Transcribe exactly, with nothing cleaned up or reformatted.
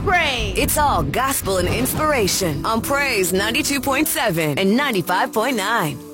praise. It's all gospel and inspiration on Praise ninety-two point seven and ninety-five point nine.